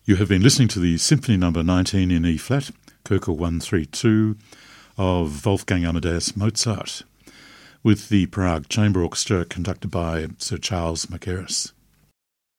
You have been listening to the Symphony No. 19 in E-flat, Köchel 132 of Wolfgang Amadeus Mozart, with the Prague Chamber Orchestra conducted by Sir Charles Mackerras.